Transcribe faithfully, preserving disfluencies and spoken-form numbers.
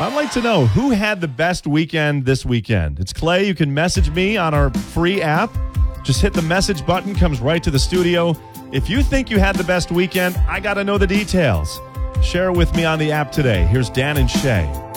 I'd like to know who had the best weekend this weekend. It's Clay. You can message me on our free app. Just hit the message button, comes right to the studio. If you think you had the best weekend, I got to know the details. Share it with me on the app today. Here's Dan and Shay.